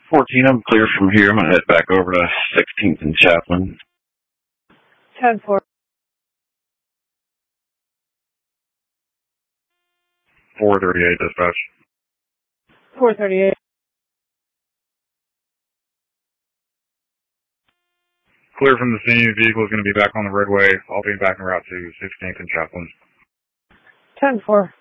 14, I'm clear from here. I'm going to head back over to 16th and Chaplin. 10-4. 438 dispatch. 438. Clear from the scene. Vehicle is going to be back on the roadway. I'll be back en route to 16th and Chaplin. 10-4.